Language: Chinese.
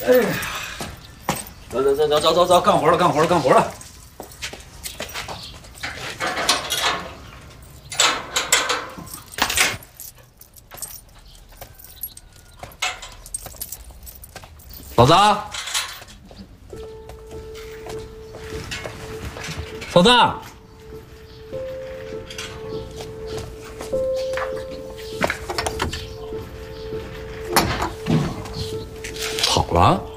哎呀，走，干活了。嫂子，嫂子，跑了。